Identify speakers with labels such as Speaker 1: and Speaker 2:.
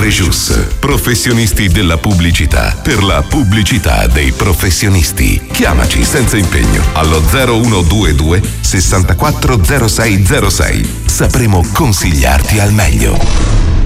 Speaker 1: Rejus, professionisti della pubblicità per la pubblicità dei professionisti. Chiamaci senza impegno allo 0122 64 0606. Sapremo consigliarti al meglio.